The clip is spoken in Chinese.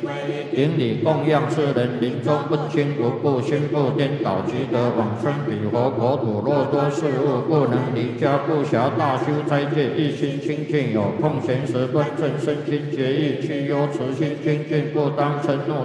顶礼供养世人，临终问心无故，心不颠倒，即得往生彼佛国土。若多事物不能离家，不暇大修斋戒，一心清净，有空闲时端正身心节义，去忧慈心精进，不当嗔怒